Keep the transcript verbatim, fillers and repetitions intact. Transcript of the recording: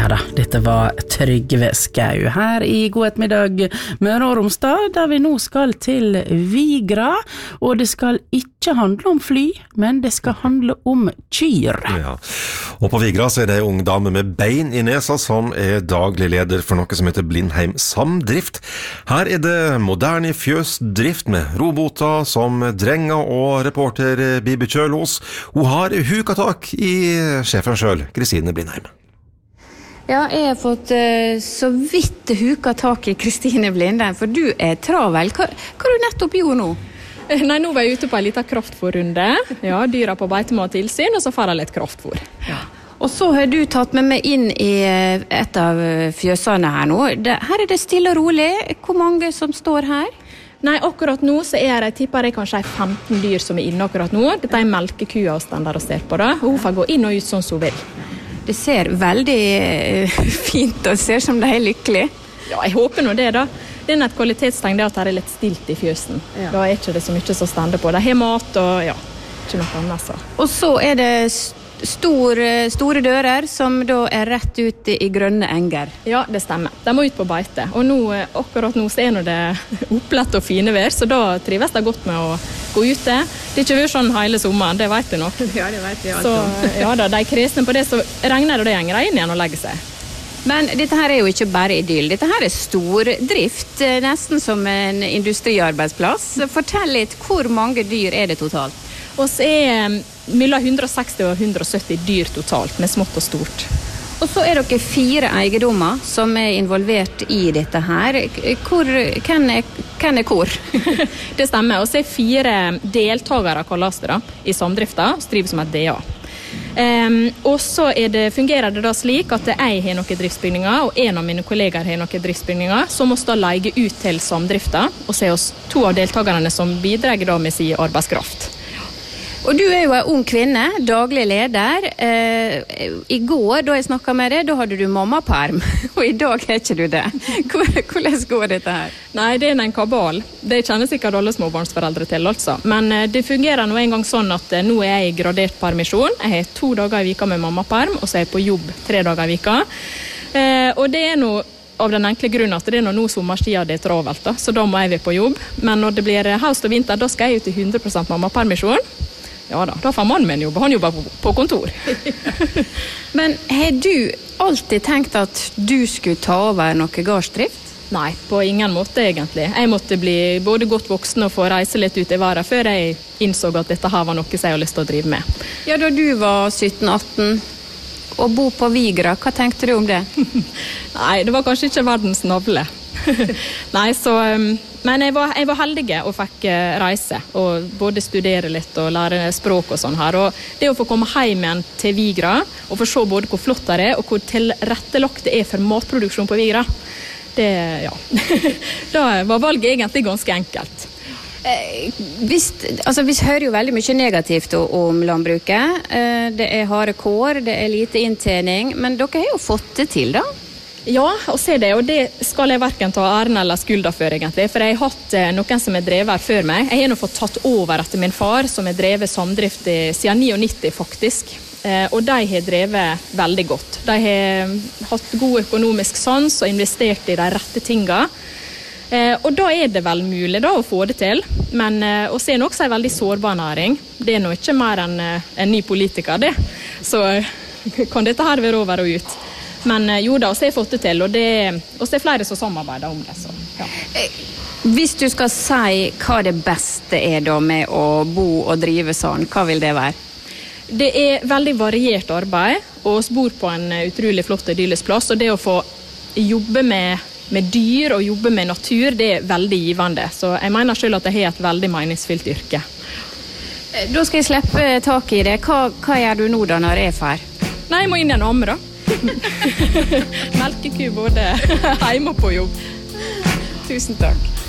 Ja da, dette var Trygve Skau her i God ettermiddag Møre og Romsdal, der vi nå skal til Vigra, og det skal ikke handle om fly, men det skal handle om kyr. Ja, og på Vigra så er det en ung dame med bein i nesa som er daglig leder for noe som heter Blindheim Samdrift. Her er det moderne fjøsdrift med roboter som drenger og reporter Bibi Kjølås. Hun har hukatak i sjefen selv, Kristine Blindheim. Ja, jeg har fått uh, så vidt huka tak i Kristine Blindheim, for du er travel. Hva, hva har du nettopp gjort nå? Nei, nå var jeg ute på en liten kraftfôrrunde. Ja, dyra på beite må ha tilsyn, og så får jeg litt kraftfôr. Ja. Og så har du tatt med meg inn i et av fjøsene her nå. Det, her er det stille og rolig. Hvor mange som står her? Nei, akkurat nå så er det, jeg tipper det er kanskje femten dyr som er inne akkurat nå. Dette er melkekua og stender og ser på det, og hun får gå inn og ut sånn som hun vil. Det ser veldig uh, fint og ser som de er lykkelige. Ja, jeg håper nå det da. Det er et kvalitetstegn det at det er litt stilt i fjøsen. Ja. Da er ikke det så mye som stender på. De har mat og ja, ikke noe annet så. Og så er det stor, store dører som da er rett ut i grønne enger. Ja, det stemmer. De må ut på beite. Og nå, akkurat nå så er det opplett og fine vær, så da trives de godt med å gå ute. Det er ikke vært sånn hele sommeren, det vet du nok. Ja, det vet jeg altså. Så ja da, de kresne på det, så regner det og det gjenger de inn igjen og legger seg. Men dette her er jo ikke bare idyll. Dette her er stor drift, nesten som en industriarbeidsplass. Fortell litt, hvor mange dyr er det totalt? Og så er mellom hundre og seksti og hundre og sytti dyr totalt, med smått og stort. Og så er dere fire eiendommer som er involvert i dette her. Hvor, hvem er, hvem er hvor? Det stemmer, og så er fire deltakere, kalles det da, i samdrifta, og driver som et D A. Um, og så er det, fungerer det da slik at jeg har noen driftsbygninger, og en av mine kolleger har noen driftsbygninger, som må da leie ut til samdrifta, og se oss to av deltakerne som bidrar da med sin arbeidskraft. Og du er jo en ung kvinne, daglig leder. Eh, I går, da jeg snakket med deg, da hadde du mammaperm, og i dag er ikke du det. Hvordan går dette her? Nei, det er en kabal. Det kjenner sikkert alle småbarnsforeldre til, altså. Men eh, det fungerer nå en gang sånn at eh, nå er jeg i gradert permisjon. Jeg har to dager i vika med mammaperm, og så er jeg på jobb tre dager i vika. Eh, og det er nå av den enkle grunnen at det er nå sommerstida det er travelt, da, så da må jeg være på jobb. Men når det blir høst og vinter, da skal jeg ut i hundre prosent mammapermisjon. Ja da, da får mannen min jobbe. Han jobber på, på kontor. Men har du alltid tenkt at du skulle ta over noe gardsdrift? Nei, på ingen måte egentlig. Jeg måtte bli både godt voksen og få reise litt ut i verden før jeg innså at dette her var noe som jeg har lyst til å drive med. Ja, da du var sytten atten og bo på Vigra, hva tenkte du om det? Nei, det var kanskje ikke verdens navle. Nei, så... Um, Men jeg var, jeg var heldig og fikk reise, og både studere litt og lære språk og sånn her. Og det å få komme hjem igjen til Vigra, og få se både hvor flott det er, og hvor tilrettelagt det er for matproduksjon på Vigra, det, ja. Da var valget egentlig ganske enkelt. Eh, hvis, altså, vi hører jo veldig mye negativt om landbruket. Eh, det er harde kår, det er lite inntjening, men dere har jo fått det til da? Ja, og se det, og det skal jeg hverken ta æren eller skulda for egentlig, for jeg har hatt eh, noen som er drevet her før meg. Jeg har nå fått tatt over etter min far, som er drevet samdrift i, siden nittini faktisk, eh, og de har drevet veldig godt. De har hatt god økonomisk sans og investert i de rette tingene, eh, og da er det vel mulig da å få det til, men eh, å se også en veldig sårbar næring. Det er nå ikke mer enn eh, en ny politiker det, så kan dette her være over og ut. Men jo da, så har jeg fått det til, og det, og det er flere som samarbeider om det. Så, ja. Hvis du skal si hva det beste er da med å bo og drive sånn, hva vil det være? Det er veldig variert arbeid, og vi bor på en utrolig flott idyllisk plass, og det å få jobbe med, med dyr og jobbe med natur, det er veldig givende. Så jeg mener selv at jeg har et veldig meningsfylt yrke. Da skal jeg slippe tak i det. Hva, hva gjør du nå da når jeg er fer? Nei, jeg må inn i en amme da. Melkeku både hjemme og på jobb. Tusen takk.